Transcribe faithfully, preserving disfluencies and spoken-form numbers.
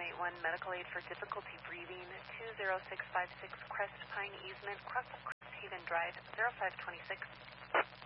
eight one, medical aid for difficulty breathing, two zero six five six Crest Pine Easement, cross of Crest Haven Drive, zero five two six.